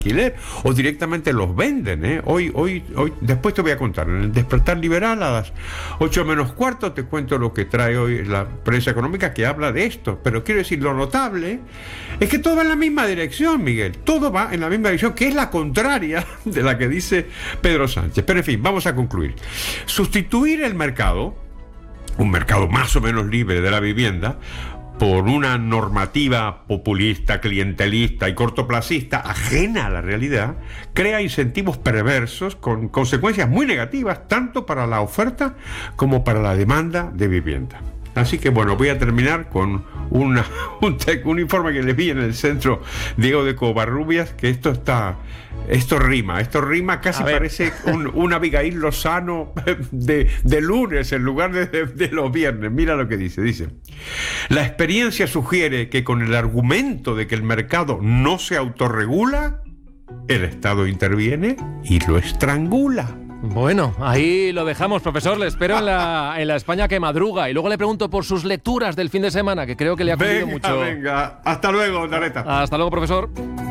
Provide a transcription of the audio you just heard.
alquiler o directamente los venden, ¿eh? Hoy, después te voy a contar. En el Despertar Liberal a las 8 menos cuarto te cuento lo que trae hoy la prensa económica que habla de esto. Pero quiero decir, lo notable es que todo va en la misma dirección, Miguel. Todo va en la misma dirección, que es la contraria de la que dice Pedro Sánchez. Pero en fin, vamos a concluir. Sustituir el mercado, un mercado más o menos libre de la vivienda, por una normativa populista, clientelista y cortoplacista, ajena a la realidad, crea incentivos perversos con consecuencias muy negativas, tanto para la oferta como para la demanda de vivienda. Así que bueno, voy a terminar con un informe que les vi en el centro Diego de Covarrubias, que esto rima, casi parece un Abigail Lozano de lunes en lugar de los viernes. Mira lo que dice, la experiencia sugiere que con el argumento de que el mercado no se autorregula, el Estado interviene y lo estrangula. Bueno, ahí lo dejamos, profesor. Le espero en la España que madruga. Y luego le pregunto por sus lecturas del fin de semana, que creo que le ha cundido mucho. Venga. Hasta luego, Nareta. Hasta luego, profesor.